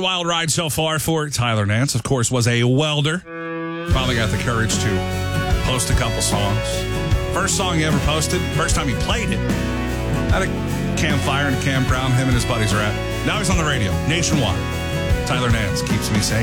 wild ride so far for Tyler Nance. Of course, was a welder. Finally got the courage to post a couple songs. First song he ever posted, first time he played it, at a campfire in a campground him and his buddies are at. Now he's on the radio, nationwide. Tyler Nance keeps me sane.